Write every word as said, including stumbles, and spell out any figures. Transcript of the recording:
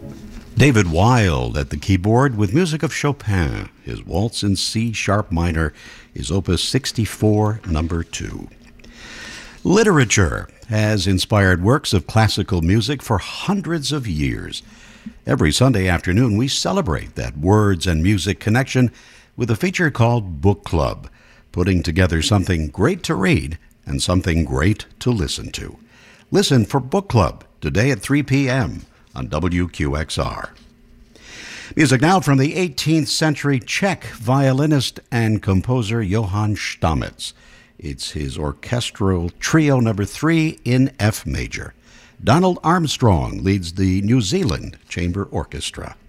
David Wild at the keyboard with music of Chopin. His Waltz in C sharp minor is Opus sixty-four, number two. Literature has inspired works of classical music for hundreds of years. Every Sunday afternoon, we celebrate that words and music connection with a feature called Book Club, putting together something great to read and something great to listen to. Listen for Book Club today at three p.m. on W Q X R. Music now from the eighteenth century Czech violinist and composer Johann Stamitz. It's his orchestral trio number three in F major. Donald Armstrong leads the New Zealand Chamber Orchestra.